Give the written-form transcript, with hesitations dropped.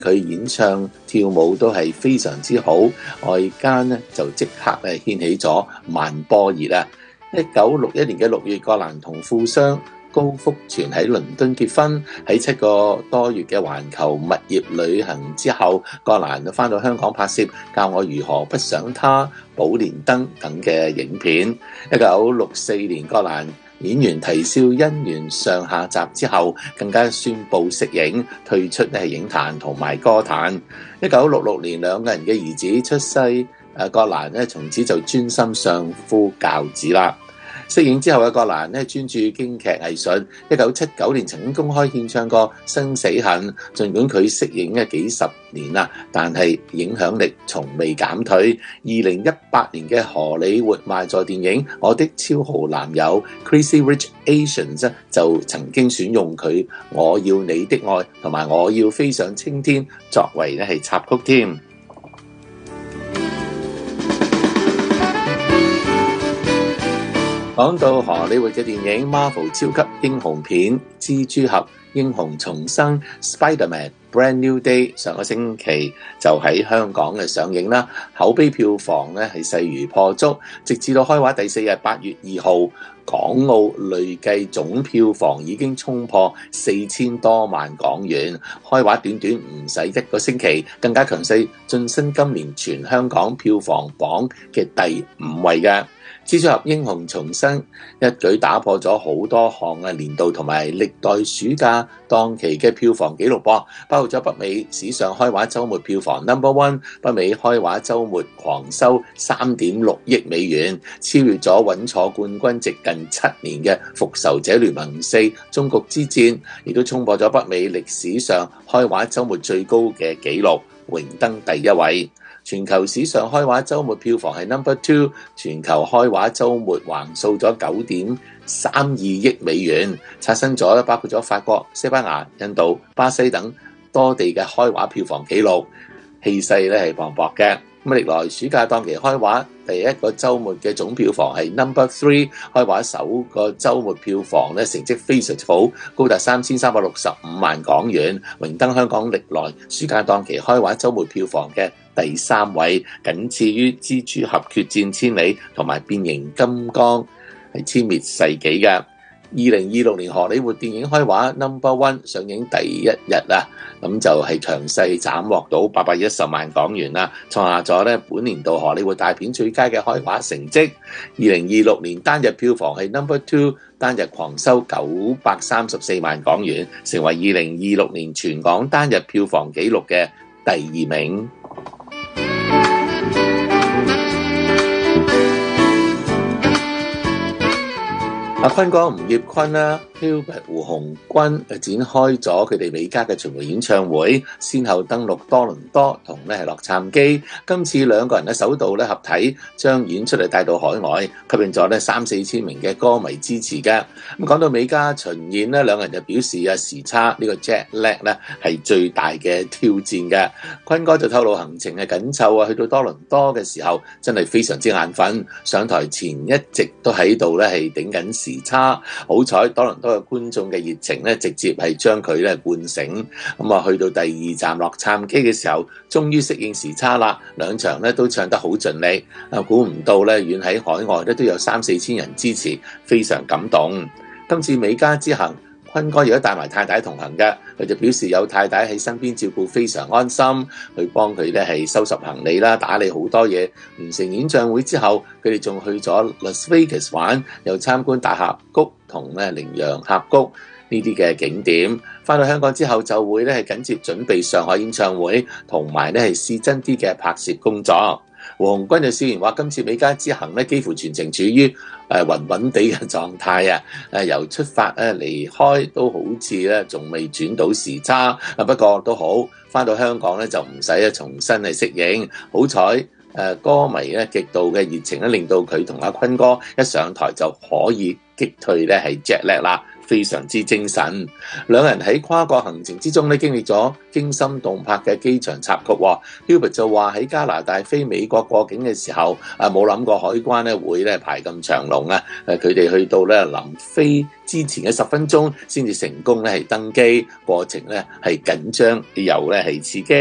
佢演唱跳舞都係非常之好，外間呢就即刻掀起咗萬波熱啊！1961年嘅6月，葛蘭同富商高福全喺倫敦結婚，喺7個多月嘅環球蜜月旅行之後，葛蘭就返到香港拍攝《教我如何不想他》、《寶蓮燈》等嘅影片。1964年，葛蘭演完《啼笑姻緣》上下集之後，更加宣布息影，退出影壇同埋歌壇。1966年，兩個人嘅兒子出世，葛蘭從此就專心相夫教子啦。息影之後嘅葛蘭專注京劇藝術。1979年曾經公開獻唱過《生死恨》，儘管佢息影幾十年啦，但係影響力從未減退。2018年嘅荷里活賣座電影《我的超豪男友》Crazy Rich Asians 就曾經選用佢《我要你的愛》同埋《我要飛上青天》作為係插曲添。講到荷里活嘅電影 Marvel 超級英雄片《蜘蛛俠：英雄重生》Spider-Man Brand New Day 上個星期就喺香港嘅上映啦，口碑票房係勢如破竹，直至到開畫第4日8月2號，港澳累計總票房已經衝破4000多萬港元，開畫短短唔使1個星期，更加強勢晉身今年全香港票房榜嘅第5位嘅。蜘蛛俠英雄重生一舉打破咗好多項年度同埋歷代暑假檔期嘅票房紀錄噃，包括咗北美史上開畫週末票房 No.1， 北美開畫週末狂收3.6億美元，超越咗穩坐冠軍值近7年嘅復仇者聯盟4終局之戰，亦都衝破咗北美歷史上開畫週末最高嘅紀錄，榮登第1位。全球史上開畫週末票房係 No.2， 全球開畫週末橫掃咗9.32億美元，刷新咗包括咗法國、西班牙、印度、巴西等多地嘅開畫票房紀錄，氣勢係磅礴嘅。咁歷來暑假檔期開畫第一個週末嘅總票房係 No.3， 開畫首個週末票房成績非常之好，高達3365萬港元，榮登香港歷來暑假檔期開畫週末票房嘅第3位，僅次於蜘蛛俠決戰千里同埋變形金剛係殲滅世紀嘅。2026年荷里活電影開畫 No.1 上映第一日啊，咁就係強勢斬獲到810萬港元啦，創下咗本年度荷里活大片最佳嘅開畫成績。2026年單日票房係 No.2， 單日狂收934萬港元，成為2026年全港單日票房紀錄嘅第2名。坤哥吳業坤啦、Hubert 胡鴻鈞展開咗佢哋美加嘅巡迴演唱會，先後登陸多倫多同係洛杉磯。今次兩個人首度合體，將演出帶到海外，吸引咗3-4千名嘅歌迷支持嘅。咁講到美加巡演兩個人就表示時差呢個 jet lag 係最大嘅挑戰嘅。坤哥就透露行程係緊湊去到多倫多嘅時候真係非常之眼瞓，上台前一直都喺度係頂緊時差，好彩多倫多嘅觀眾嘅熱情直接係將佢喚醒。咁去到第2站洛杉磯嘅時候，終於適應時差啦，兩場都唱得好盡力。估唔到遠喺海外都有3-4千人支持，非常感動。今次美加之行，坤哥亦都帶埋太太同行嘅，佢就表示有太太喺身邊照顧非常安心，去幫佢係收拾行李啦，打理好多嘢。完成演唱會之後，佢哋仲去咗 Las Vegas 玩，又參觀大峽谷同羚羊峽谷呢啲嘅景點。返到香港之後就會係緊接準備上海演唱會，同埋係試真啲嘅拍攝工作。胡鴻鈞就笑言話：今次美加之行幾乎全程處於暈暈地嘅狀態啊！由出發離開都好似仲未轉到時差，不過都好，返到香港就唔使重新適應。好彩歌迷極度嘅熱情令到佢同阿坤哥一上台就可以擊退係 jet lag 啦， 非常之精神。兩人喺跨國行程之中咧，經歷咗驚心動魄嘅機場插曲。Hubert 就話喺加拿大飛美國過境嘅時候，冇諗過海關咧會咧排咁長龍啊！佢哋去到咧臨飛之前嘅10分鐘先至成功咧係登機，過程咧係緊張又咧係刺激。